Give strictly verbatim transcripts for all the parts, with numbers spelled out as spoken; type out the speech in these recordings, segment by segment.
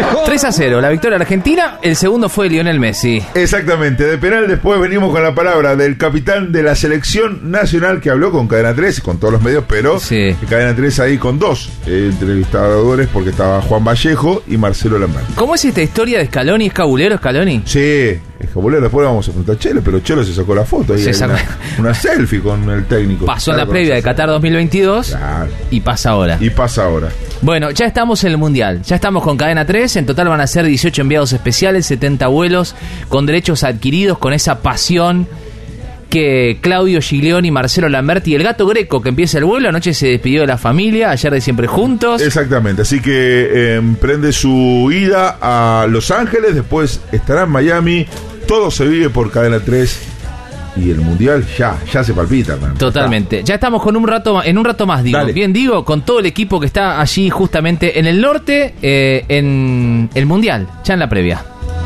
tres a cero, la victoria argentina. El segundo fue Lionel Messi. Exactamente, de penal después venimos con la palabra del capitán de la selección nacional que habló con Cadena tres, con todos los medios, pero sí. Cadena tres ahí con dos eh, entrevistadores porque estaba Juan Vallejo y Marcelo Lambert. ¿Cómo es esta historia de Scaloni? ¿Es cabulero Scaloni? Sí, es cabulero, después vamos a preguntar a Chelo, pero Chelo se sacó la foto ahí, se sacó... Una, una selfie con el técnico. Pasó en la previa de Qatar dos mil veintidós, claro. Y pasa ahora. Y pasa ahora. Bueno, ya estamos en el Mundial, ya estamos con Cadena tres, en total van a ser dieciocho enviados especiales, setenta vuelos con derechos adquiridos, con esa pasión que Claudio Giglioni, Marcelo Lamberti y el Gato Greco, que empieza el vuelo, anoche se despidió de la familia, ayer de Siempre Juntos. Exactamente, así que eh, emprende su ida a Los Ángeles, después estará en Miami, todo se vive por Cadena tres. Y el Mundial ya, ya se palpita, man. Totalmente. Ya estamos con un rato, en un rato más, digo. Dale. Bien digo, con todo el equipo que está allí justamente en el norte, eh, en el Mundial, ya en la previa.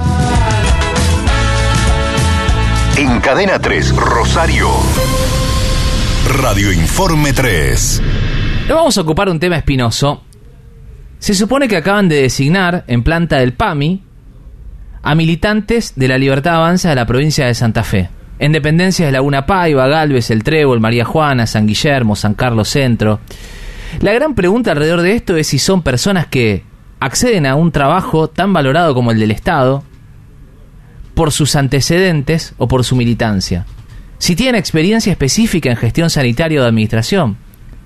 En Cadena tres, Rosario. Radio Informe tres. Nos vamos a ocupar un tema espinoso. Se supone que acaban de designar en planta del P A M I a militantes de la Libertad Avanza de la provincia de Santa Fe. En dependencias de Laguna Paiva, Galvez, El Trébol, María Juana, San Guillermo, San Carlos Centro. La gran pregunta alrededor de esto es si son personas que acceden a un trabajo tan valorado como el del Estado por sus antecedentes o por su militancia. Si tienen experiencia específica en gestión sanitaria o de administración.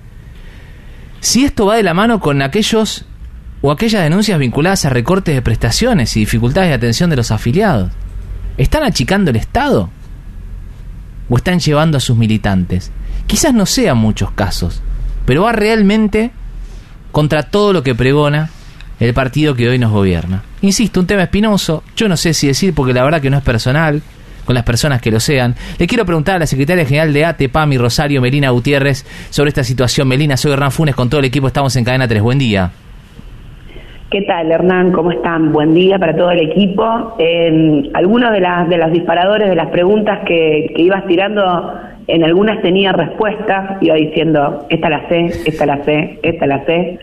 Si esto va de la mano con aquellos o aquellas denuncias vinculadas a recortes de prestaciones y dificultades de atención de los afiliados. ¿Están achicando el Estado? ¿O están llevando a sus militantes? Quizás no sean muchos casos, pero va realmente contra todo lo que pregona el partido que hoy nos gobierna. Insisto, un tema espinoso, yo no sé si decir porque la verdad que no es personal, con las personas que lo sean. Le quiero preguntar a la secretaria general de A T E, P A M I, Rosario, Melina Gutiérrez, sobre esta situación. Melina, soy Hernán Funes, con todo el equipo estamos en Cadena tres. Buen día. ¿Qué tal, Hernán? ¿Cómo están? Buen día para todo el equipo. Eh, algunos de las de los disparadores de las preguntas que, que ibas tirando, en algunas tenía respuesta, iba diciendo, esta la sé, esta la sé, esta la sé.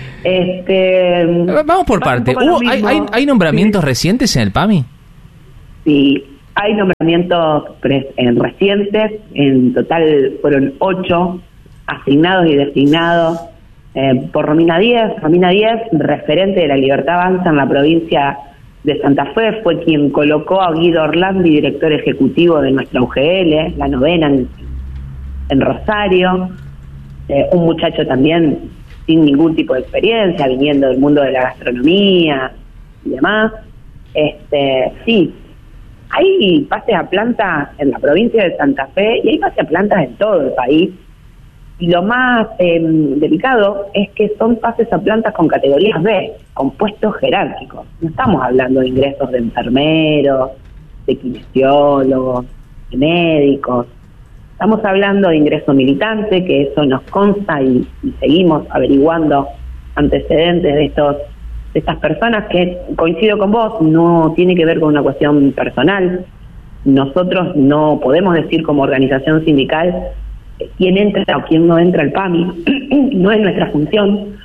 Este, Vamos por parte. ¿Hubo, hay, hay, ¿Hay nombramientos sí. recientes en el P A M I? Sí, hay nombramientos pre- en recientes, en total fueron ocho asignados y designados. Eh, por Romina Díez, Romina Díez, referente de la Libertad Avanza en la provincia de Santa Fe, fue quien colocó a Guido Orlandi, director ejecutivo de nuestra U G L, la novena en, en Rosario, eh, un muchacho también sin ningún tipo de experiencia, viniendo del mundo de la gastronomía y demás. Este, sí, hay pases a plantas en la provincia de Santa Fe y hay pases a plantas en todo el país. Y lo más eh, delicado es que son pases a plantas con categorías B, con puestos jerárquicos. No estamos hablando de ingresos de enfermeros, de kinesiólogos, de médicos. Estamos hablando de ingreso militante, que eso nos consta y, y seguimos averiguando antecedentes de estos de estas personas que, coincido con vos, no tiene que ver con una cuestión personal. Nosotros no podemos decir como organización sindical quién entra o quién no entra al P A M I, no es nuestra función.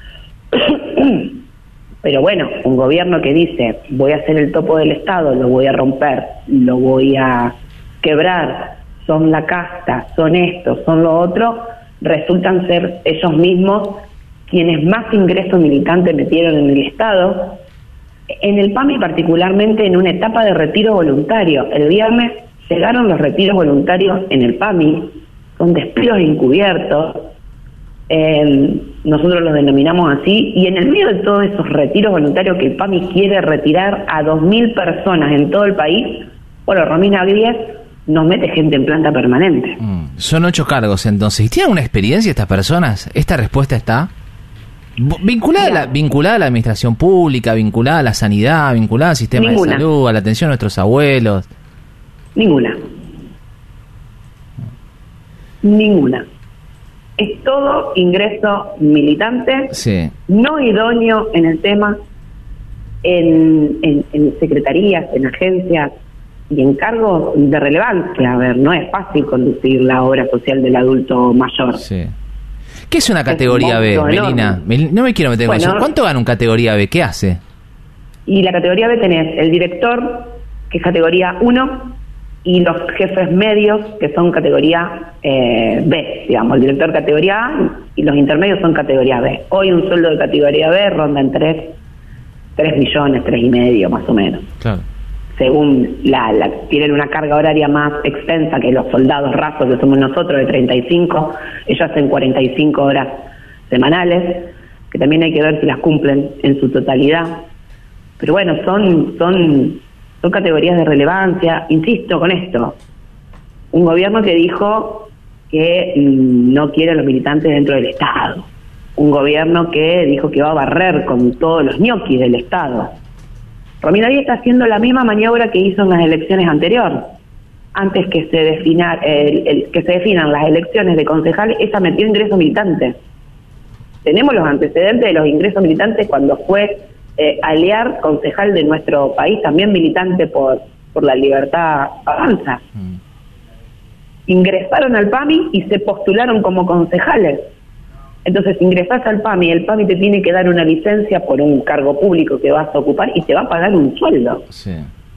Pero bueno, un gobierno que dice, voy a hacer el topo del Estado, lo voy a romper, lo voy a quebrar, son la casta, son esto, son lo otro, resultan ser ellos mismos quienes más ingresos militantes metieron en el Estado. En el P A M I particularmente en una etapa de retiro voluntario. El viernes llegaron los retiros voluntarios en el P A M I, son despidos encubiertos, eh, nosotros los denominamos así, y en el medio de todos esos retiros voluntarios que el P A M I quiere retirar a dos mil personas en todo el país, bueno, Romina Díez nos mete gente en planta permanente. Mm, son ocho cargos entonces. ¿Y tienen una experiencia estas personas? ¿Esta respuesta está vinculada a la, vinculada a la administración pública, vinculada a la sanidad, vinculada al sistema Ninguna. de salud, a la atención a nuestros abuelos? Ninguna. Ninguna. Es todo ingreso militante, sí. no idóneo en el tema, en, en, en secretarías, en agencias y en cargos de relevancia. A ver, no es fácil conducir la obra social del adulto mayor. Sí. ¿Qué es una categoría es B, Melina? No me quiero meter bueno, con eso. ¿Cuánto gana un categoría B? ¿Qué hace? Y la categoría B tenés el director, que es categoría uno, y los jefes medios, que son categoría eh, B, digamos, el director categoría A y los intermedios son categoría B. Hoy un sueldo de categoría B ronda en tres, tres millones, tres y medio más o menos. Claro. Según la, la tienen una carga horaria más extensa que los soldados rasos que somos nosotros, de treinta y cinco, ellos hacen cuarenta y cinco horas semanales, que también hay que ver si las cumplen en su totalidad. Pero bueno, son son son categorías de relevancia. Insisto con esto, un gobierno que dijo que mmm, no quiere a los militantes dentro del Estado, un gobierno que dijo que va a barrer con todos los ñoquis del Estado. Romina Díaz está haciendo la misma maniobra que hizo en las elecciones anteriores. Antes que se defina, el, el, que se definan las elecciones de concejales, ella metió ingresos militantes. Tenemos los antecedentes de los ingresos militantes cuando fue eh, Alear, concejal de nuestro país, también militante por, por la Libertad Avanza. Mm. Ingresaron al P A M I y se postularon como concejales. Entonces ingresás al P A M I, el P A M I te tiene que dar una licencia por un cargo público que vas a ocupar y te va a pagar un sueldo. Sí.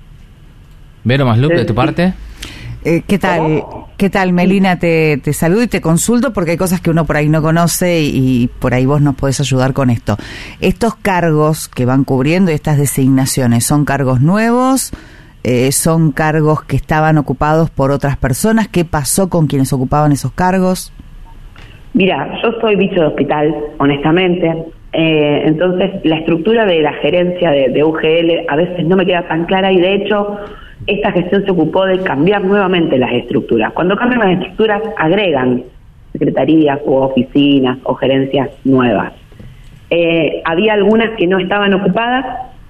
Vero Masluc, de tu parte. Eh, ¿Qué tal? ¿Cómo? ¿Qué tal, Melina? Te, te saludo y te consulto porque hay cosas que uno por ahí no conoce y, y por ahí vos nos podés ayudar con esto. Estos cargos que van cubriendo y estas designaciones, ¿son cargos nuevos? Eh, ¿Son cargos que estaban ocupados por otras personas? ¿Qué pasó con quienes ocupaban esos cargos? Mira, yo soy bicho de hospital, honestamente. Eh, entonces, la estructura de la gerencia de, de U G L a veces no me queda tan clara y, de hecho, esta gestión se ocupó de cambiar nuevamente las estructuras. Cuando cambian las estructuras, agregan secretarías o oficinas o gerencias nuevas. Eh, había algunas que no estaban ocupadas.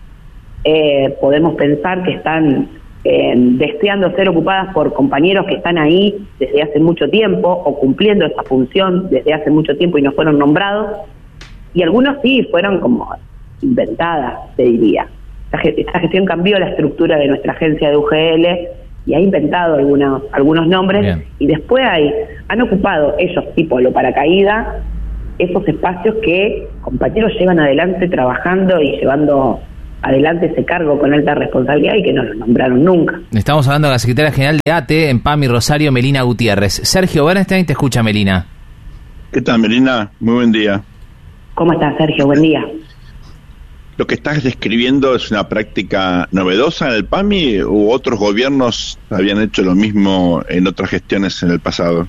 Eh, podemos pensar que están eh, deseando ser ocupadas por compañeros que están ahí desde hace mucho tiempo o cumpliendo esa función desde hace mucho tiempo y no fueron nombrados. Y algunos sí fueron como inventadas, te diría. Esta gestión cambió la estructura de nuestra agencia de U G L y ha inventado algunos algunos nombres. Bien. Y después hay han ocupado ellos, tipo lo paracaídas, esos espacios que compañeros llevan adelante trabajando y llevando adelante ese cargo con alta responsabilidad y que no los nombraron nunca. Estamos hablando de la secretaria general de A T E en P A M I Rosario, Melina Gutiérrez. Sergio Bernstein te escucha, Melina. ¿Qué tal, Melina? Muy buen día. ¿Cómo estás, Sergio? Buen día. ¿Lo que estás describiendo es una práctica novedosa en el P A M I u otros gobiernos habían hecho lo mismo en otras gestiones en el pasado?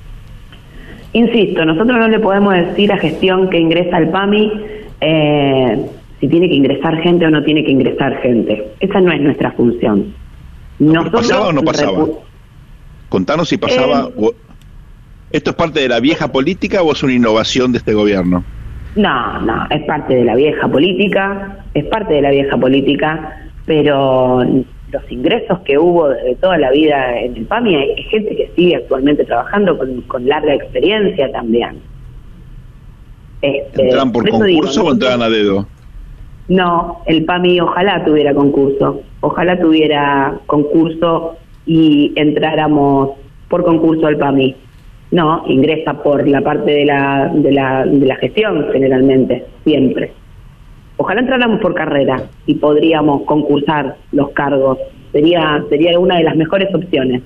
Insisto, nosotros no le podemos decir a gestión que ingresa al P A M I eh, si tiene que ingresar gente o no tiene que ingresar gente. Esa no es nuestra función. Nosotros ¿Pasaba o no pasaba? Repu- Contanos si pasaba. Eh, ¿Esto es parte de la vieja política o es una innovación de este gobierno? No, no, es parte de la vieja política, es parte de la vieja política, pero los ingresos que hubo desde toda la vida en el P A M I, hay gente que sigue actualmente trabajando con, con larga experiencia también. Este, ¿Entran por, por concurso digo, o entran a dedo? No, el P A M I ojalá tuviera concurso, ojalá tuviera concurso y entráramos por concurso al P A M I. No, ingresa por la parte de la, de la de la gestión generalmente, siempre. Ojalá entráramos por carrera y podríamos concursar los cargos. Sería sería una de las mejores opciones.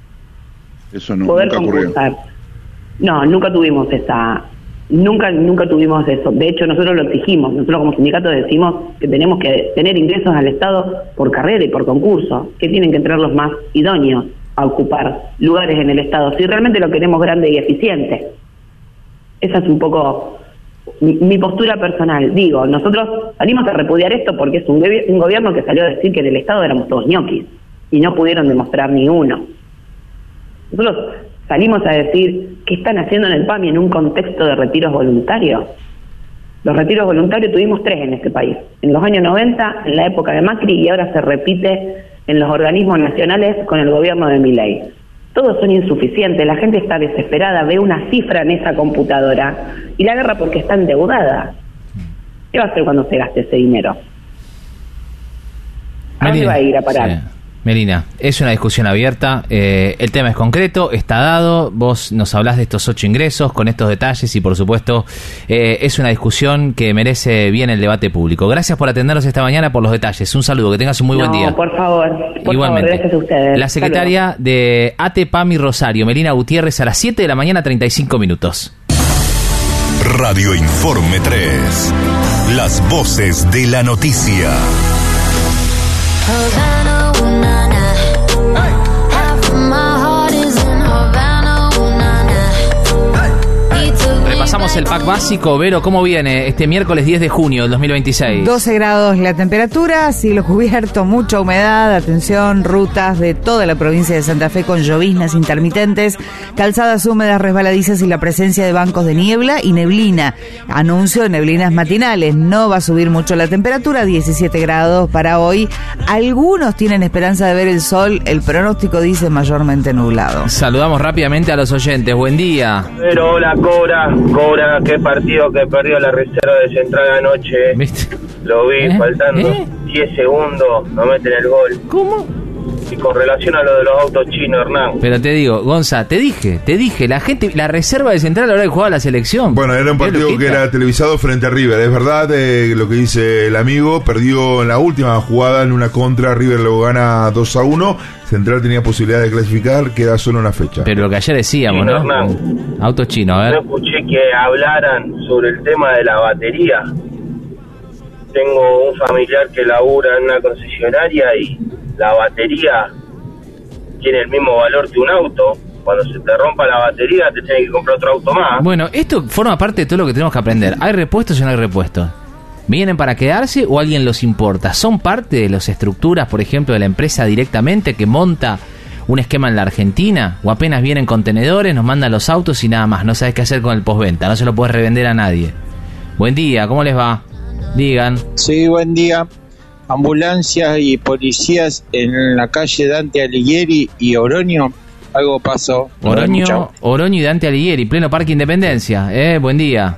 Eso no, poder nunca concursar. ocurrió. No, nunca tuvimos esa, nunca nunca tuvimos eso. De hecho, nosotros lo exigimos. Nosotros como sindicato decimos que tenemos que tener ingresos al Estado por carrera y por concurso, que tienen que entrar los más idóneos a ocupar lugares en el Estado, si realmente lo queremos grande y eficiente. Esa es un poco mi, mi postura personal. Digo, nosotros salimos a repudiar esto porque es un, un gobierno que salió a decir que en el Estado éramos todos ñoquis y no pudieron demostrar ni uno. Nosotros salimos a decir qué están haciendo en el P A M I en un contexto de retiros voluntarios. Los retiros voluntarios tuvimos tres en este país, en los años noventa, en la época de Macri, y ahora se repite en los organismos nacionales con el gobierno de Milei. Todos son insuficientes, la gente está desesperada, ve una cifra en esa computadora y la agarra porque está endeudada. ¿Qué va a hacer cuando se gaste ese dinero? ¿A dónde va a ir a parar? Sí. Melina, es una discusión abierta, eh, el tema es concreto, está dado, vos nos hablás de estos ocho ingresos con estos detalles y por supuesto eh, es una discusión que merece bien el debate público. Gracias por atendernos esta mañana, por los detalles, un saludo, que tengas un muy no, buen día. por favor, por Igualmente. favor, gracias a ustedes. La secretaria de A T E PAMI Rosario, Melina Gutiérrez, a las siete de la mañana, treinta y cinco minutos. Radio Informe tres, las voces de la noticia. Repasamos el pack básico. Vero, ¿cómo viene este miércoles diez de junio del dos mil veintiséis? doce grados la temperatura, cielo cubierto, mucha humedad, atención, rutas de toda la provincia de Santa Fe con lloviznas intermitentes, calzadas húmedas, resbaladizas y la presencia de bancos de niebla y neblina. Anuncio de neblinas matinales, no va a subir mucho la temperatura, diecisiete grados para hoy. Algunos tienen esperanza de ver el sol, el pronóstico dice mayormente nublado. Saludamos rápidamente a los oyentes, buen día. Pero hola Cobra, Cobra, qué partido que perdió la reserva de Central anoche. ¿Viste? Lo vi, ¿Eh? faltando ¿Eh? diez segundos, no meten el gol. ¿Cómo? Y con relación a lo de los autos chinos, Hernán. Pero te digo, Gonza, te dije, te dije, la gente, la reserva de Central a la hora de jugar la selección. Bueno, era un ¿Qué partido loquita? que era televisado frente a River. Es verdad eh, lo que dice el amigo. Perdió en la última jugada en una contra. River lo gana dos a uno. Central tenía posibilidad de clasificar. Queda solo una fecha. Pero lo que ayer decíamos, Sí, ¿no? Hernán. Auto chino, a No ver. escuché que hablaran sobre el tema de la batería. Tengo un familiar que labura en una concesionaria y la batería tiene el mismo valor que un auto. Cuando se te rompa la batería te tienes que comprar otro auto más. Bueno, esto forma parte de todo lo que tenemos que aprender. ¿Hay repuestos o no hay repuestos? ¿Vienen para quedarse o alguien los importa? ¿Son parte de las estructuras, por ejemplo, de la empresa directamente que monta un esquema en la Argentina? ¿O apenas vienen contenedores, nos mandan los autos y nada más? No sabes qué hacer con el postventa, no se lo puedes revender a nadie. Buen día, ¿cómo les va? Digan. Sí, buen día. Ambulancias y policías en la calle Dante Alighieri y Oroño. Algo pasó. Oroño, Chao. Oroño y Dante Alighieri, pleno Parque Independencia. Eh, buen día.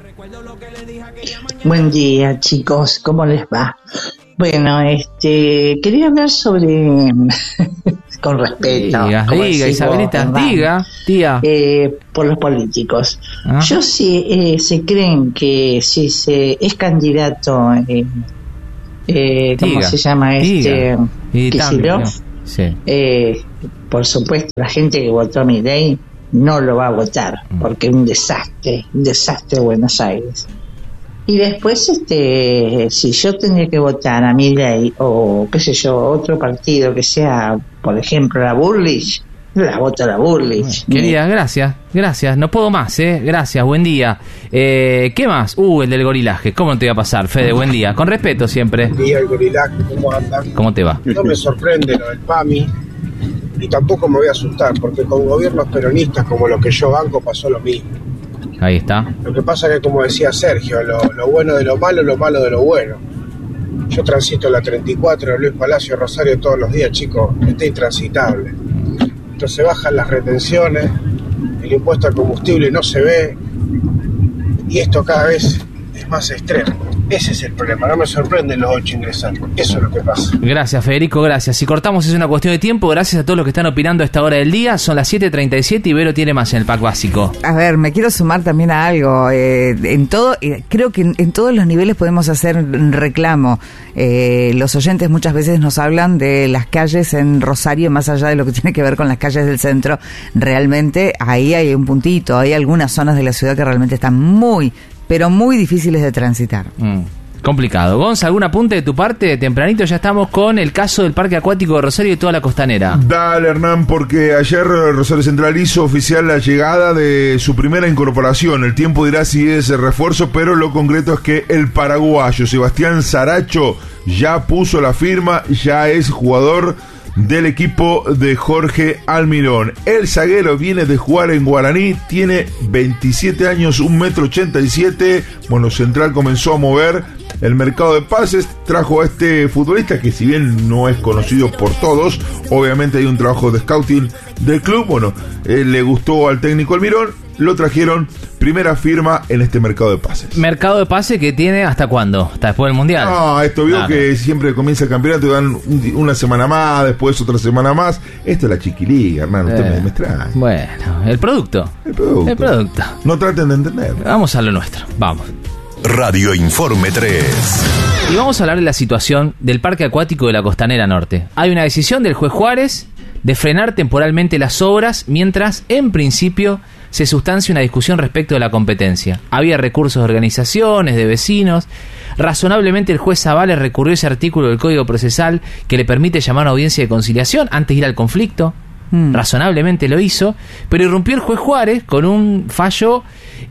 Buen día, chicos, ¿cómo les va? Bueno, este, quería hablar sobre, con respeto, Diga, como diga, decís Isabelita, vos, Hernán, diga, tía. eh, por los políticos. Ah. Yo sí, eh, se creen que si se es candidato, eh, eh, ¿cómo Diga, se llama este? diga. Y Kicillof, también, sí. eh, por supuesto, la gente que votó a Milei no lo va a votar, Mm. porque es un desastre, un desastre Buenos Aires. Y después, este, si yo tendría que votar a Milei o qué sé yo, otro partido que sea, por ejemplo, la Bullrich, la voto a la Bullrich. Querida, gracias, gracias. No puedo más, ¿eh? Gracias, buen día. Eh, ¿Qué más? Uh, el del gorilaje. ¿Cómo no te va a pasar, Fede? Buen día. Con respeto siempre. Buen día, el gorilaje, ¿cómo andan? ¿Cómo te va? No me sorprende lo del PAMI y tampoco me voy a asustar porque con gobiernos peronistas como los que yo banco pasó lo mismo. Ahí está. Lo que pasa que, como decía Sergio, lo, lo bueno de lo malo, lo malo de lo bueno. Yo transito la treinta y cuatro de Luis Palacio Rosario todos los días, chicos, está intransitable. Entonces bajan las retenciones, el impuesto al combustible no se ve y esto cada vez es más extremo. Ese es el problema, no me sorprenden los ocho ingresantes, eso es lo que pasa. Gracias, Federico, gracias. Si cortamos es una cuestión de tiempo. Gracias a todos los que están opinando a esta hora del día. Son las siete treinta y siete y Vero tiene más en el pack básico. A ver, me quiero sumar también a algo. Eh, en todo, eh, creo que en, en todos los niveles podemos hacer un reclamo. Eh, los oyentes muchas veces nos hablan de las calles en Rosario, más allá de lo que tiene que ver con las calles del centro. Realmente ahí hay un puntito, hay algunas zonas de la ciudad que realmente están muy, pero muy difíciles de transitar. Mm, complicado. Gonza, ¿algún apunte de tu parte? Tempranito ya estamos con el caso del Parque Acuático de Rosario y toda la costanera. Dale, Hernán, porque ayer Rosario Central hizo oficial la llegada de su primera incorporación. El tiempo dirá si es refuerzo, pero lo concreto es que el paraguayo Sebastián Saracho ya puso la firma, ya es jugador del equipo de Jorge Almirón. El zaguero viene de jugar en Guaraní, tiene veintisiete años, un metro ochenta y siete. Bueno, Central comenzó a mover el mercado de pases, trajo a este futbolista que, si bien no es conocido por todos, obviamente hay un trabajo de scouting del club. Bueno, eh, le gustó al técnico Almirón, lo trajeron, primera firma en este mercado de pases. Mercado de pase que tiene ¿hasta cuándo? ¿Hasta después del Mundial? No, esto veo claro. que siempre comienza el campeonato y dan un, una semana más, después otra semana más. Esto es la chiquiliga, hermano, usted Eh, me, me extraña. Bueno, el producto. El producto. El producto. No traten de entender. Vamos a lo nuestro, vamos. Radio Informe tres. Y vamos a hablar de la situación del Parque Acuático de la Costanera Norte. Hay una decisión del juez Juárez de frenar temporalmente las obras mientras, en principio, se sustancia una discusión respecto de la competencia. Había recursos de organizaciones, de vecinos. Razonablemente el juez Zavales recurrió a ese artículo del Código Procesal que le permite llamar a audiencia de conciliación antes de ir al conflicto. Mm. Razonablemente lo hizo, pero irrumpió el juez Juárez con un fallo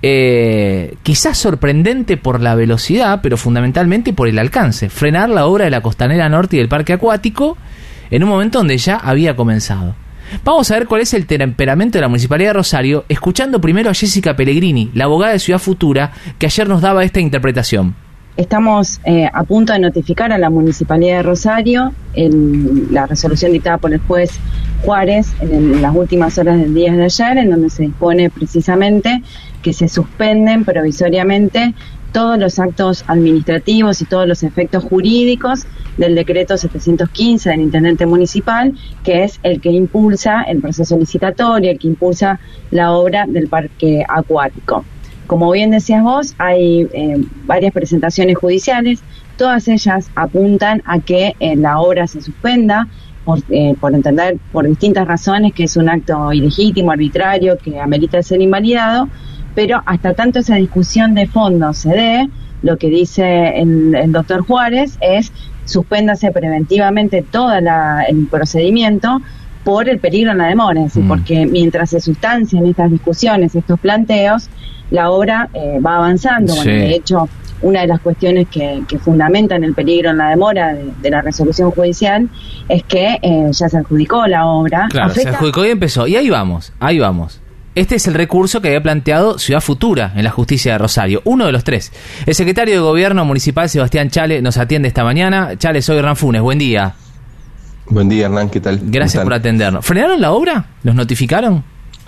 eh, quizás sorprendente por la velocidad, pero fundamentalmente por el alcance. Frenar la obra de la Costanera Norte y del Parque Acuático en un momento donde ya había comenzado. Vamos a ver cuál es el temperamento de la Municipalidad de Rosario, escuchando primero a Jessica Pellegrini, la abogada de Ciudad Futura, que ayer nos daba esta interpretación. Estamos eh, a punto de notificar a la Municipalidad de Rosario el, la resolución dictada por el juez Juárez en, el, en las últimas horas del día de ayer, en donde se dispone precisamente que se suspenden provisoriamente todos los actos administrativos y todos los efectos jurídicos del decreto setecientos quince del intendente municipal, que es el que impulsa el proceso licitatorio, el que impulsa la obra del parque acuático. Como bien decías vos, hay eh, varias presentaciones judiciales, todas ellas apuntan a que eh, la obra se suspenda, por, eh, por entender por distintas razones que es un acto ilegítimo, arbitrario, que amerita ser invalidado, pero hasta tanto esa discusión de fondo se dé, lo que dice el, el doctor Juárez es suspéndase preventivamente todo el procedimiento por el peligro en la demora, es decir, mm. porque mientras se sustancian estas discusiones, estos planteos, la obra eh, va avanzando. Sí. Bueno, de hecho, una de las cuestiones que, que fundamentan el peligro en la demora de, de la resolución judicial es que eh, ya se adjudicó la obra. Claro, afecta... se adjudicó y empezó. Y ahí vamos, ahí vamos. Este es el recurso que había planteado Ciudad Futura en la justicia de Rosario, uno de los tres. El secretario de Gobierno Municipal, Sebastián Chale, nos atiende esta mañana. Chale, soy Hernán Funes, buen día. Buen día, Hernán, ¿qué tal? Gracias por atendernos. ¿Frenaron la obra? ¿Los notificaron?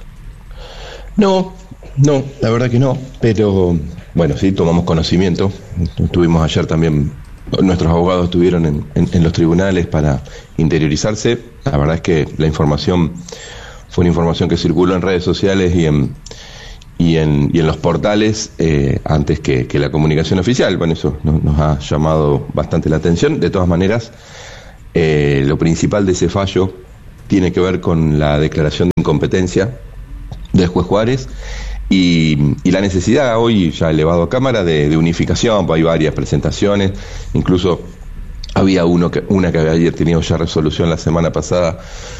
No, no, la verdad que no, pero bueno, sí, tomamos conocimiento. Estuvimos ayer también, nuestros abogados estuvieron en, en, en los tribunales para interiorizarse. La verdad es que la información fue una información que circuló en redes sociales y en y en, y en los portales eh, antes que, que la comunicación oficial. Bueno, eso nos, nos ha llamado bastante la atención. De todas maneras, eh, lo principal de ese fallo tiene que ver con la declaración de incompetencia del juez Juárez y, y la necesidad hoy ya elevado a Cámara de, de unificación. Hay varias presentaciones, incluso había uno que, una que había tenido ya resolución la semana pasada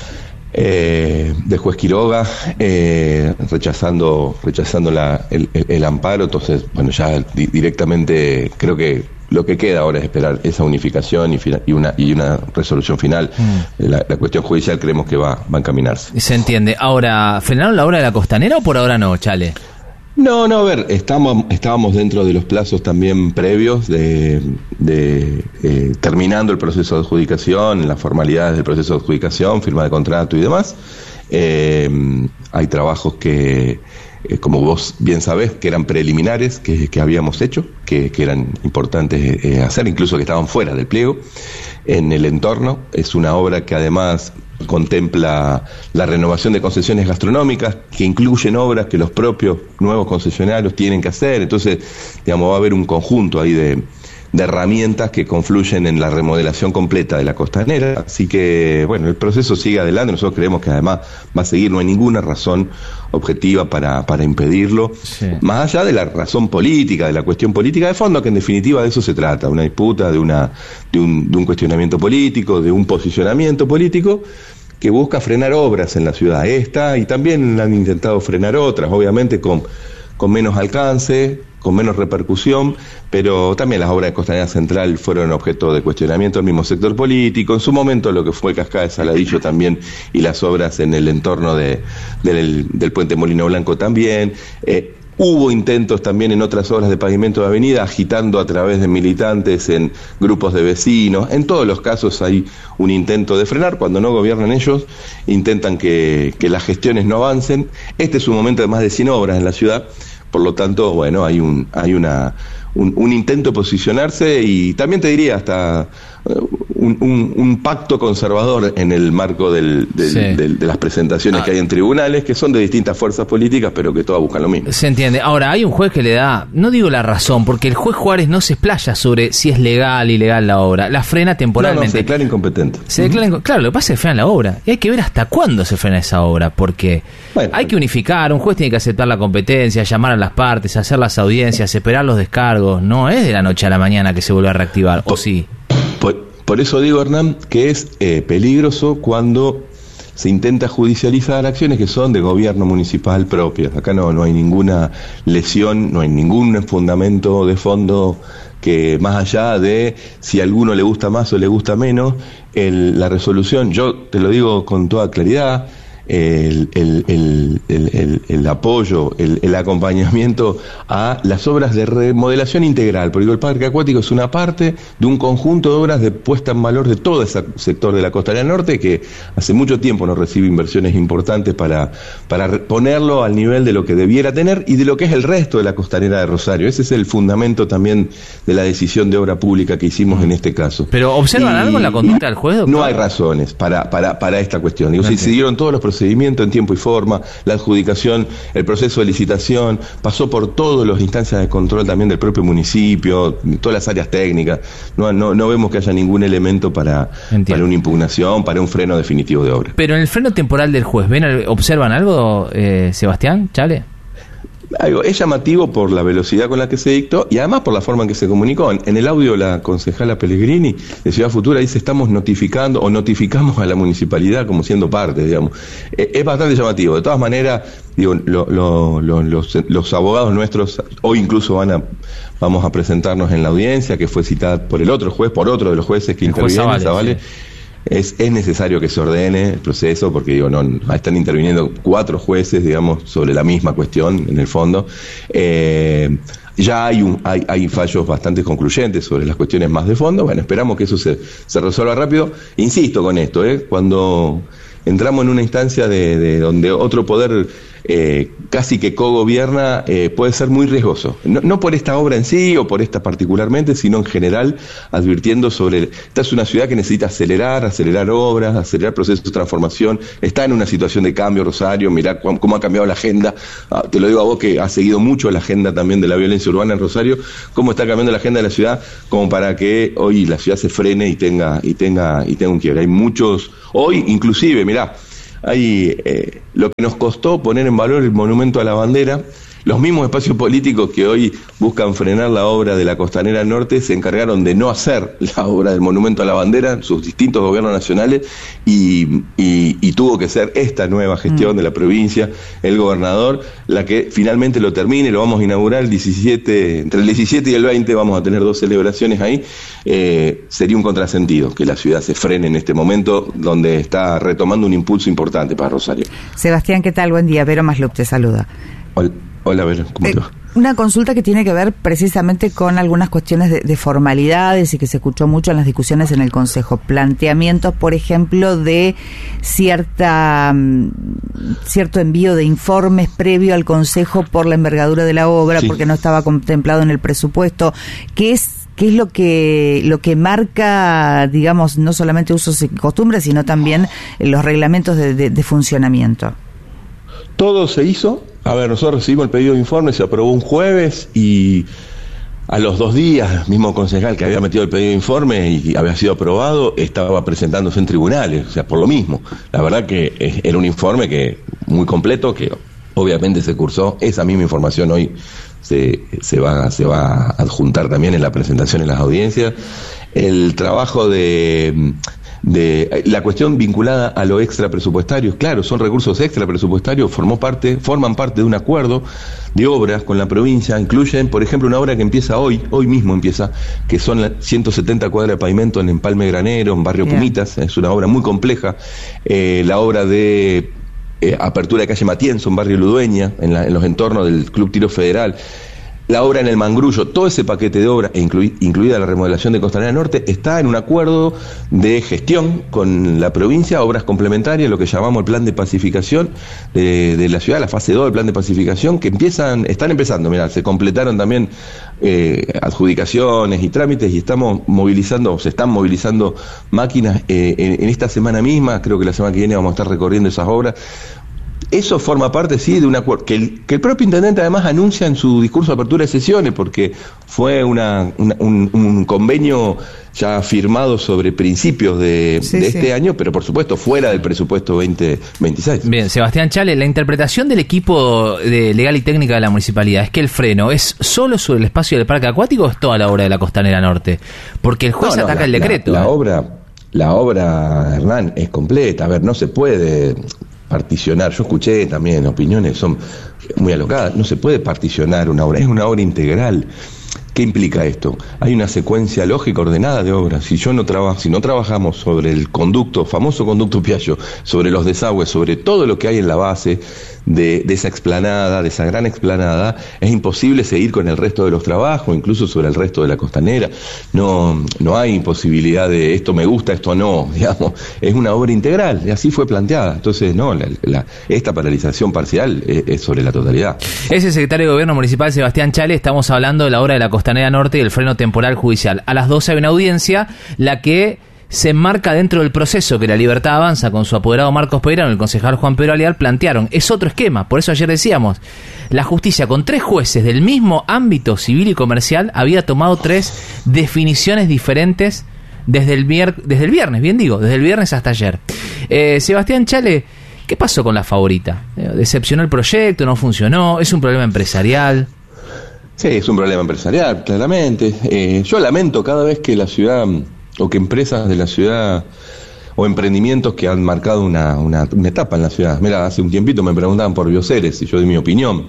eh, del juez Quiroga, eh, rechazando rechazando la, el, el, el amparo. Entonces, bueno, ya di, directamente creo que lo que queda ahora es esperar esa unificación y, y una y una resolución final. Mm. La, la cuestión judicial creemos que va, va a encaminarse. Se entiende. Ahora, ¿frenaron la obra de la Costanera o por ahora no, Chale? No, no, a ver, estamos, estábamos dentro de los plazos también previos de, de eh, terminando el proceso de adjudicación, las formalidades del proceso de adjudicación, firma de contrato y demás. Eh, hay trabajos que, eh, como vos bien sabés, que eran preliminares, que, que habíamos hecho, que, que eran importantes eh, hacer, incluso que estaban fuera del pliego, en el entorno. Es una obra que además contempla la renovación de concesiones gastronómicas, que incluyen obras que los propios nuevos concesionarios tienen que hacer. Entonces, digamos, va a haber un conjunto ahí de, de herramientas que confluyen en la remodelación completa de la Costanera. Así que, bueno, el proceso sigue adelante. Nosotros creemos que además va a seguir, no hay ninguna razón objetiva para, para impedirlo, sí. Más allá de la razón política, de la cuestión política de fondo, que en definitiva de eso se trata, una disputa, de una de un, de un cuestionamiento político, de un posicionamiento político que busca frenar obras en la ciudad esta, y también han intentado frenar otras, obviamente con, con menos alcance, con menos repercusión, pero también las obras de Costanera Central fueron objeto de cuestionamiento del mismo sector político, en su momento lo que fue Cascada de Saladillo también, y las obras en el entorno de, del, del puente Molino Blanco también. Eh, Hubo intentos también en otras obras de pavimento de avenida, agitando a través de militantes en grupos de vecinos. En todos los casos hay un intento de frenar. Cuando no gobiernan ellos, intentan que, que las gestiones no avancen. Este es un momento de más de cien obras en la ciudad. Por lo tanto, bueno, hay un hay una un, un intento de posicionarse y también te diría hasta un, un, un pacto conservador en el marco del, del, sí. del, de las presentaciones ah. que hay en tribunales, que son de distintas fuerzas políticas, pero que todas buscan lo mismo. Se entiende. Ahora, hay un juez que le da, no digo la razón, porque el juez Juárez no se explaya sobre si es legal, ilegal la obra, la frena temporalmente. No, no, se declara incompetente. Se declara inco- claro, lo que pasa es que frena la obra, y hay que ver hasta cuándo se frena esa obra, porque bueno, hay que unificar, un juez tiene que aceptar la competencia, llamar a las partes, hacer las audiencias, esperar los descargos, no es de la noche a la mañana que se vuelve a reactivar, ¿o sí? Por, por eso digo, Hernán, que es eh, peligroso cuando se intenta judicializar acciones que son de gobierno municipal propias. Acá no, no hay ninguna lesión, no hay ningún fundamento de fondo que más allá de si a alguno le gusta más o le gusta menos, el, la resolución, yo te lo digo con toda claridad, El, el, el, el, el, el apoyo, el, el acompañamiento a las obras de remodelación integral, porque el parque acuático es una parte de un conjunto de obras de puesta en valor de todo ese sector de la costanera norte que hace mucho tiempo no recibe inversiones importantes para, para ponerlo al nivel de lo que debiera tener y de lo que es el resto de la costanera de Rosario. Ese es el fundamento también de la decisión de obra pública que hicimos en este caso. ¿Pero observan y, algo en la conducta del juez, doctor? No hay razones para, para, para esta cuestión. Digo, okay. Se siguieron todos los procedimiento en tiempo y forma, la adjudicación, el proceso de licitación, pasó por todas las instancias de control también del propio municipio, todas las áreas técnicas. No, no, no vemos que haya ningún elemento para, para una impugnación, para un freno definitivo de obra. Pero en el freno temporal del juez, ¿ven, observan algo, eh, Sebastián, Chale? Algo, es llamativo por la velocidad con la que se dictó y además por la forma en que se comunicó. En, en el audio la concejala Pellegrini de Ciudad Futura dice estamos notificando o notificamos a la municipalidad como siendo parte, digamos. Eh, es bastante llamativo. De todas maneras, digo, lo, lo, lo, los, los abogados nuestros hoy incluso van a vamos a presentarnos en la audiencia que fue citada por el otro juez, por otro de los jueces que interviene, Zavalles. Sí. Es, es necesario que se ordene el proceso porque digo no están interviniendo cuatro jueces digamos sobre la misma cuestión en el fondo. Eh, ya hay un hay, hay fallos bastante concluyentes sobre las cuestiones más de fondo. Bueno, esperamos que eso se, se resuelva rápido. Insisto con esto, ¿eh? Cuando entramos en una instancia de, de donde otro poder eh, casi que cogobierna, eh, puede ser muy riesgoso. No, no por esta obra en sí o por esta particularmente, sino en general, advirtiendo sobre... Esta es una ciudad que necesita acelerar, acelerar obras, acelerar procesos de transformación. Está en una situación de cambio, Rosario. Mirá cómo, cómo ha cambiado la agenda. Ah, te lo digo a vos que has seguido mucho la agenda también de la violencia urbana en Rosario. Cómo está cambiando la agenda de la ciudad como para que hoy la ciudad se frene y tenga, y tenga, y tenga un quiebre. Hay muchos... Hoy, inclusive, mirá, hay eh, lo que nos costó poner en valor el monumento a la bandera. Los mismos espacios políticos que hoy buscan frenar la obra de la Costanera Norte se encargaron de no hacer la obra del monumento a la bandera en sus distintos gobiernos nacionales y, y, y tuvo que ser esta nueva gestión mm. de la provincia, el gobernador, la que finalmente lo termine. Lo vamos a inaugurar el diecisiete, entre el diecisiete y el veinte vamos a tener dos celebraciones ahí. Eh, sería un contrasentido que la ciudad se frene en este momento donde está retomando un impulso importante para Rosario. Sebastián, ¿qué tal? Buen día. Vero Maslup te saluda. Hola. Hola, Vero, ¿cómo te va? Eh, una consulta que tiene que ver precisamente con algunas cuestiones de, de formalidades y que se escuchó mucho en las discusiones en el Consejo. Planteamientos, por ejemplo, de cierta cierto envío de informes previo al Consejo por la envergadura de la obra, sí. porque no estaba contemplado en el presupuesto. ¿Qué es ¿Qué es lo que lo que marca, digamos, no solamente usos y costumbres, sino también los reglamentos de, de, de funcionamiento? Todo se hizo. A ver, nosotros recibimos el pedido de informe, se aprobó un jueves y a los dos días, mismo concejal que había metido el pedido de informe y había sido aprobado, estaba presentándose en tribunales, o sea, por lo mismo. La verdad que era un informe que muy completo, que obviamente se cursó. Esa misma información hoy se, se, va, se va a adjuntar también en la presentación en las audiencias. El trabajo de... de la cuestión vinculada a lo extra presupuestario, claro, son recursos extra presupuestarios, formó parte, forman parte de un acuerdo de obras con la provincia, incluyen, por ejemplo, una obra que empieza hoy, hoy mismo empieza, que son las ciento setenta cuadras de pavimento en Empalme Granero, en Barrio yeah. Pumitas, es una obra muy compleja, eh, la obra de eh, apertura de calle Matienzo, barrio Ludueña, en, la, en los entornos del Club Tiro Federal, la obra en el Mangrullo, todo ese paquete de obras, inclu, incluida la remodelación de Costanera Norte, está en un acuerdo de gestión con la provincia, obras complementarias, lo que llamamos el plan de pacificación de, de la ciudad, la fase dos del plan de pacificación, que empiezan, están empezando, mirá, se completaron también eh, adjudicaciones y trámites y estamos movilizando, se están movilizando máquinas eh, en, en esta semana misma, creo que la semana que viene vamos a estar recorriendo esas obras. Eso forma parte, sí, de un acuerdo que el, que el propio intendente además anuncia en su discurso de apertura de sesiones, porque fue una, una, un, un convenio ya firmado sobre principios de, sí, de este sí. año, pero por supuesto fuera del presupuesto veinte veintiséis. Bien, Sebastián Chale, la interpretación del equipo de legal y técnica de la municipalidad es que el freno es solo sobre el espacio del parque acuático o es toda la obra de la Costanera Norte, porque el juez no, no, ataca la, el decreto. La, la ¿eh? obra, la obra, Hernán, es completa. A ver, no se puede particionar, yo escuché también opiniones, son muy alocadas, no se puede particionar una obra, es una obra integral. ¿Qué implica esto? Hay una secuencia lógica ordenada de obras. Si yo no trabajo, si no trabajamos sobre el conducto, famoso conducto Piaggio, sobre los desagües, sobre todo lo que hay en la base de, de esa explanada, de esa gran explanada, es imposible seguir con el resto de los trabajos, incluso sobre el resto de la costanera. No, no hay posibilidad de esto me gusta, esto no, digamos. Es una obra integral, y así fue planteada. Entonces, no, la, la, esta paralización parcial es, es sobre la totalidad. Es el secretario de Gobierno Municipal, Sebastián Chale. Estamos hablando de la obra de la Costanera Norte y el freno temporal judicial. A las doce hay una audiencia, la que se enmarca dentro del proceso que la Libertad Avanza con su apoderado Marcos Peirano y el concejal Juan Pedro Aliar plantearon. Es otro esquema, por eso ayer decíamos, la justicia con tres jueces del mismo ámbito civil y comercial había tomado tres definiciones diferentes desde el, vier- desde el viernes, bien digo, desde el viernes hasta ayer. Eh, Sebastián Chale, ¿qué pasó con la favorita? ¿Decepcionó el proyecto? ¿No funcionó? ¿Es un problema empresarial? Sí, es un problema empresarial, claramente. Eh, yo lamento cada vez que la ciudad, o que empresas de la ciudad, o emprendimientos que han marcado una, una, una etapa en la ciudad. Mira, hace un tiempito me preguntaban por Bioceres y yo di mi opinión.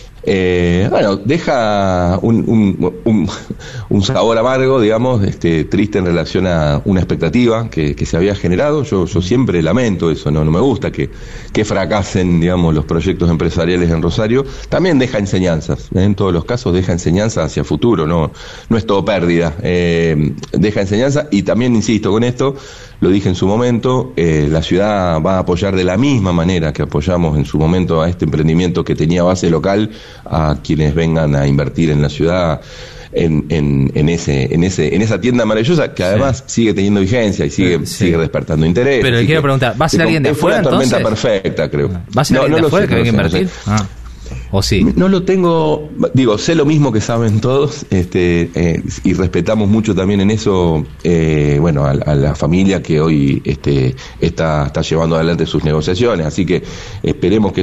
Eh, bueno, deja un, un, un, un sabor amargo, digamos, este, triste en relación a una expectativa que, que se había generado. Yo, yo siempre lamento eso, no, no me gusta que, que fracasen, digamos, los proyectos empresariales en Rosario. También deja enseñanzas, ¿eh? En todos los casos deja enseñanzas hacia futuro, no, no es todo pérdida, eh, deja enseñanza. Y también insisto con esto, lo dije en su momento, eh, la ciudad va a apoyar de la misma manera que apoyamos en su momento a este emprendimiento que tenía base local, a quienes vengan a invertir en la ciudad, en, en, en ese, en ese, en esa tienda maravillosa que además sí. sigue teniendo vigencia y sigue, sí. sigue despertando interés. Pero le quiero preguntar, ¿va a ser alguien de afuera entonces? Es una tormenta perfecta, creo. ¿Va a ser no, alguien no de afuera que venga a invertir? No sé. Ah. ¿O sí? No lo tengo, digo, sé lo mismo que saben todos, este, eh, y respetamos mucho también en eso, eh, bueno, a, a la familia que hoy este, está, está llevando adelante sus negociaciones, así que esperemos que